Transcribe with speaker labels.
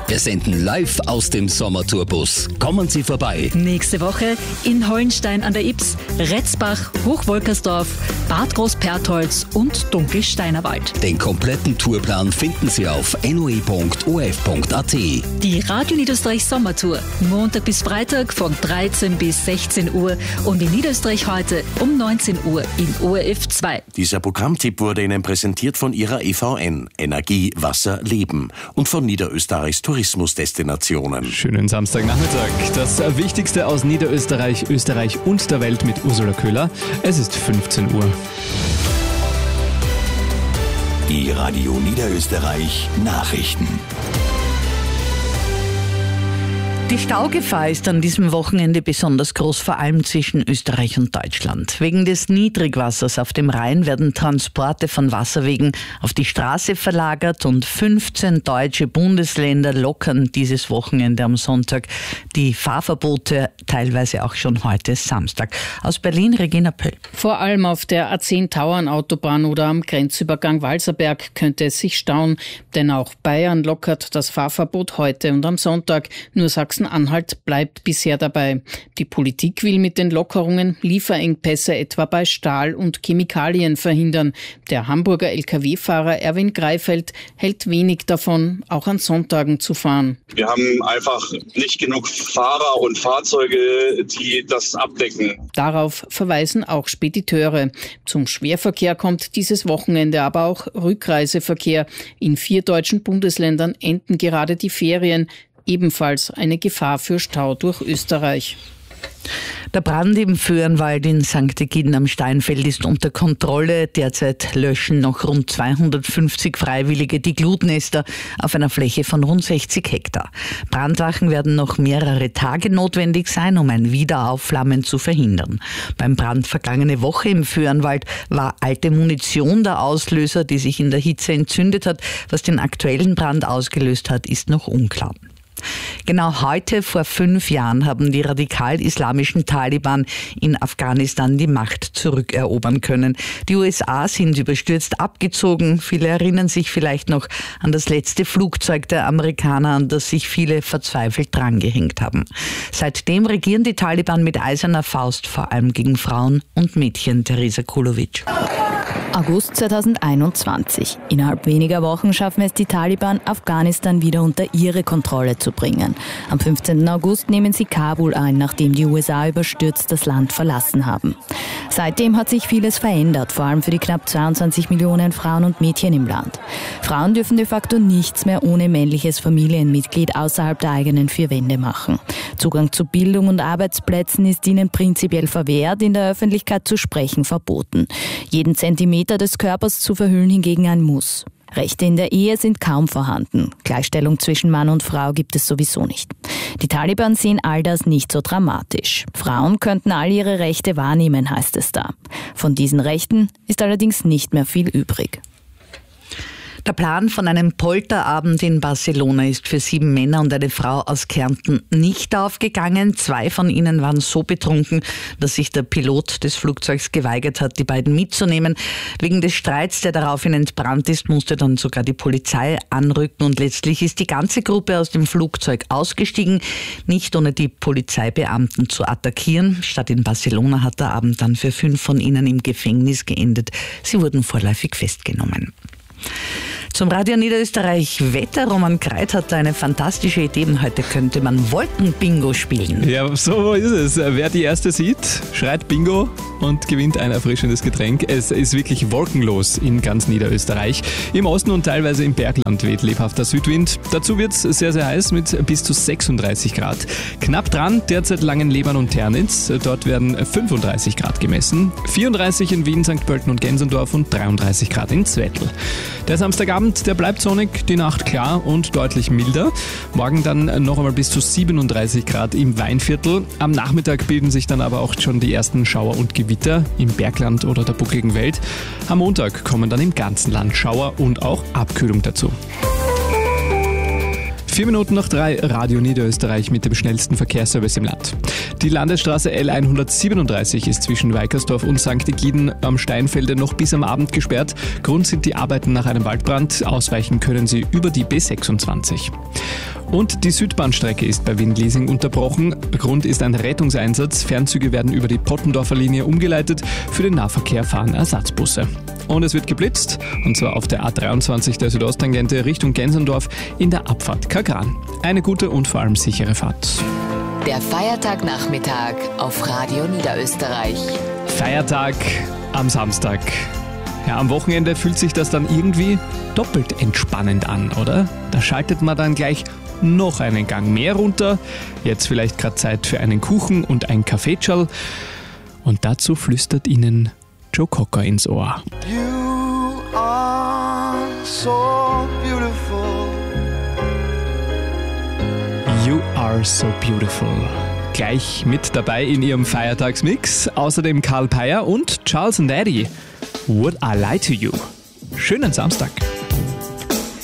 Speaker 1: Wir senden live aus dem Sommertourbus. Kommen Sie vorbei.
Speaker 2: Nächste Woche in Hollenstein an der Ybbs, Retzbach, Hochwolkersdorf, Bad Großpertholz und Dunkelsteinerwald.
Speaker 1: Den kompletten Tourplan finden Sie auf noe.of.at.
Speaker 2: Die Radio Niederösterreich Sommertour. Montag bis Freitag von 13 bis 16 Uhr und in Niederösterreich heute um 19 Uhr in ORF 2.
Speaker 3: Dieser Programmtipp wurde Ihnen präsentiert von Ihrer EVN, Energie, Wasser, Leben und von Niederösterreichs Tourismusdestinationen.
Speaker 4: Schönen Samstagnachmittag. Das Wichtigste aus Niederösterreich, Österreich und der Welt mit Ursula Köhler. Es ist 15 Uhr.
Speaker 5: Die Radio Niederösterreich Nachrichten.
Speaker 6: Die Staugefahr ist an diesem Wochenende besonders groß, vor allem zwischen Österreich und Deutschland. Wegen des Niedrigwassers auf dem Rhein werden Transporte von Wasserwegen auf die Straße verlagert und 15 deutsche Bundesländer lockern dieses Wochenende am Sonntag die Fahrverbote, teilweise auch schon heute Samstag. Aus Berlin, Regina Pöll.
Speaker 7: Vor allem auf der A10-Tauern-Autobahn oder am Grenzübergang Walserberg könnte es sich stauen, denn auch Bayern lockert das Fahrverbot heute und am Sonntag. Nur Sachsen-Anhalt bleibt bisher dabei. Die Politik will mit den Lockerungen Lieferengpässe etwa bei Stahl und Chemikalien verhindern. Der Hamburger Lkw-Fahrer Erwin Greifeld hält wenig davon, auch an Sonntagen zu fahren.
Speaker 8: Wir haben einfach nicht genug Fahrer und Fahrzeuge, die das abdecken.
Speaker 7: Darauf verweisen auch Spediteure. Zum Schwerverkehr kommt dieses Wochenende aber auch Rückreiseverkehr. In 4 deutschen Bundesländern enden gerade die Ferien. Ebenfalls eine Gefahr für Stau durch Österreich.
Speaker 6: Der Brand im Föhrenwald in St. Egiden am Steinfeld ist unter Kontrolle. Derzeit löschen noch rund 250 Freiwillige die Glutnester auf einer Fläche von rund 60 Hektar. Brandwachen werden noch mehrere Tage notwendig sein, um ein Wiederaufflammen zu verhindern. Beim Brand vergangene Woche im Föhrenwald war alte Munition der Auslöser, die sich in der Hitze entzündet hat. Was den aktuellen Brand ausgelöst hat, ist noch unklar. Genau heute vor 5 Jahren haben die radikal-islamischen Taliban in Afghanistan die Macht zurückerobern können. Die USA sind überstürzt abgezogen. Viele erinnern sich vielleicht noch an das letzte Flugzeug der Amerikaner, an das sich viele verzweifelt drangehängt haben. Seitdem regieren die Taliban mit eiserner Faust, vor allem gegen Frauen und Mädchen. Teresa Kulovic.
Speaker 9: August 2021. Innerhalb weniger Wochen schaffen es die Taliban, Afghanistan wieder unter ihre Kontrolle zu bringen. Am 15. August nehmen sie Kabul ein, nachdem die USA überstürzt das Land verlassen haben. Seitdem hat sich vieles verändert, vor allem für die knapp 22 Millionen Frauen und Mädchen im Land. Frauen dürfen de facto nichts mehr ohne männliches Familienmitglied außerhalb der eigenen 4 Wände machen. Zugang zu Bildung und Arbeitsplätzen ist ihnen prinzipiell verwehrt, in der Öffentlichkeit zu sprechen verboten. Jeden Zentimeter des Körpers zu verhüllen hingegen ein Muss. Rechte in der Ehe sind kaum vorhanden. Gleichstellung zwischen Mann und Frau gibt es sowieso nicht. Die Taliban sehen all das nicht so dramatisch. Frauen könnten all ihre Rechte wahrnehmen, heißt es da. Von diesen Rechten ist allerdings nicht mehr viel übrig.
Speaker 6: Der Plan von einem Polterabend in Barcelona ist für 7 Männer und eine Frau aus Kärnten nicht aufgegangen. 2 von ihnen waren so betrunken, dass sich der Pilot des Flugzeugs geweigert hat, die beiden mitzunehmen. Wegen des Streits, der daraufhin entbrannt ist, musste dann sogar die Polizei anrücken und letztlich ist die ganze Gruppe aus dem Flugzeug ausgestiegen, nicht ohne die Polizeibeamten zu attackieren. Statt in Barcelona hat der Abend dann für 5 von ihnen im Gefängnis geendet. Sie wurden vorläufig festgenommen. Zum Radio Niederösterreich Wetter. Roman Kreit hat eine fantastische Idee. Heute könnte man Wolkenbingo spielen.
Speaker 4: Ja, so ist es. Wer die erste sieht, schreit Bingo und gewinnt ein erfrischendes Getränk. Es ist wirklich wolkenlos in ganz Niederösterreich. Im Osten und teilweise im Bergland weht lebhafter Südwind. Dazu wird es sehr, sehr heiß mit bis zu 36 Grad. Knapp dran derzeit Langenleban und Ternitz. Dort werden 35 Grad gemessen. 34 in Wien, St. Pölten und Gensendorf und 33 Grad in Zwettl. Der Samstagabend, der bleibt sonnig, die Nacht klar und deutlich milder. Morgen dann noch einmal bis zu 37 Grad im Weinviertel. Am Nachmittag bilden sich dann aber auch schon die ersten Schauer und Gewitter im Bergland oder der buckligen Welt. Am Montag kommen dann im ganzen Land Schauer und auch Abkühlung dazu. 4 Minuten nach 3, Radio Niederösterreich mit dem schnellsten Verkehrsservice im Land. Die Landesstraße L137 ist zwischen Weikersdorf und St. Egiden am Steinfelde noch bis am Abend gesperrt. Grund sind die Arbeiten nach einem Waldbrand. Ausweichen können Sie über die B26. Und die Südbahnstrecke ist bei Wien-Liesing unterbrochen. Grund ist ein Rettungseinsatz. Fernzüge werden über die Pottendorfer Linie umgeleitet. Für den Nahverkehr fahren Ersatzbusse. Und es wird geblitzt, und zwar auf der A23 der Südosttangente Richtung Gensendorf in der Abfahrt Kagran. Eine gute und vor allem sichere Fahrt.
Speaker 10: Der Feiertagnachmittag auf Radio Niederösterreich.
Speaker 4: Feiertag am Samstag. Ja, am Wochenende fühlt sich das dann irgendwie doppelt entspannend an, oder? Da schaltet man dann gleich noch einen Gang mehr runter. Jetzt vielleicht gerade Zeit für einen Kuchen und ein Kaffeetschal. Und dazu flüstert Ihnen Joe Cocker ins Ohr.
Speaker 11: You are so beautiful.
Speaker 4: You are so beautiful. Gleich mit dabei in Ihrem Feiertagsmix. Außerdem Karl Peyer und Charles & Daddy. Would I lie to you? Schönen Samstag.